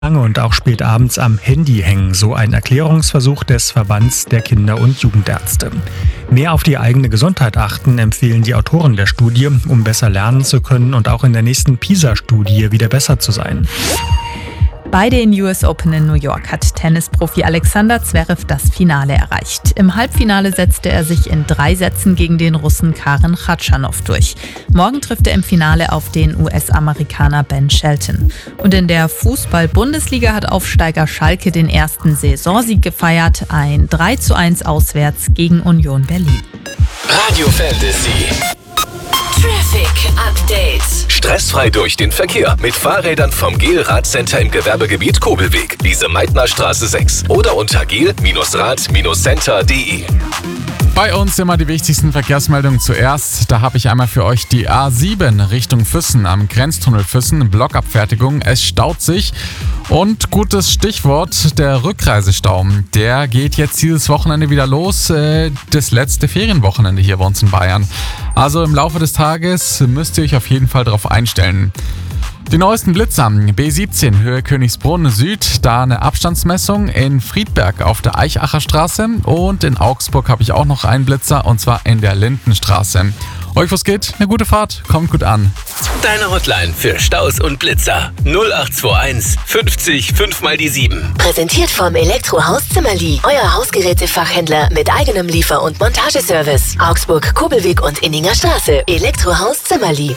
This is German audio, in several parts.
lange und auch spät abends am Handy hängen, so ein Erklärungsversuch des Verbands der Kinder- und Jugendärzte. Mehr auf die eigene Gesundheit achten, empfehlen die Autoren der Studie, um besser lernen zu können und auch in der nächsten PISA-Studie wieder besser zu sein. Bei den US Open in New York hat Tennisprofi Alexander Zverev das Finale erreicht. Im Halbfinale setzte er sich in 3 Sätzen gegen den Russen Karen Khachanov durch. Morgen trifft er im Finale auf den US-Amerikaner Ben Shelton. Und in der Fußball-Bundesliga hat Aufsteiger Schalke den ersten Saisonsieg gefeiert, ein 3:1 auswärts gegen Union Berlin. Radio Fantasy. Traffic Update. Stressfrei durch den Verkehr mit Fahrrädern vom GEL Radcenter im Gewerbegebiet Kobelweg, Lise-Meitner-Straße 6 oder unter gel-rad-center.de. Bei uns immer die wichtigsten Verkehrsmeldungen zuerst. Da habe ich einmal für euch die A7 Richtung Füssen am Grenztunnel Füssen, Blockabfertigung. Es staut sich. Und gutes Stichwort, der Rückreisestau. Der geht jetzt dieses Wochenende wieder los. Das letzte Ferienwochenende hier bei uns in Bayern. Also im Laufe des Tages müsst ihr euch auf jeden Fall darauf einstellen. Die neuesten Blitzer, B17 Höhe Königsbrunn Süd, da eine Abstandsmessung in Friedberg auf der Eichacher Straße und in Augsburg habe ich auch noch einen Blitzer und zwar in der Lindenstraße. Euch was geht? Eine gute Fahrt, kommt gut an. Deine Hotline für Staus und Blitzer 0821 50 5 mal die 7. Präsentiert vom Elektrohaus Zimmerli. Euer Hausgerätefachhändler mit eigenem Liefer- und Montageservice. Augsburg, Kobelweg und Inninger Straße. Elektrohaus Zimmerli.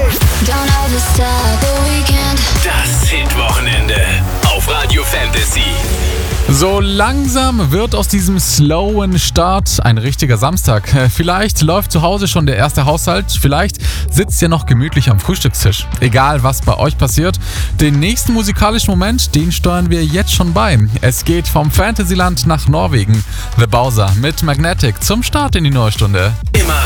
Das Hitwochenende auf Radio Fantasy. So langsam wird aus diesem slowen Start ein richtiger Samstag. Vielleicht läuft zu Hause schon der erste Haushalt, vielleicht sitzt ihr noch gemütlich am Frühstückstisch. Egal, was bei euch passiert, den nächsten musikalischen Moment, den steuern wir jetzt schon bei. Es geht vom Fantasyland nach Norwegen. The Bowser mit Magnetic zum Start in die neue Stunde. Immer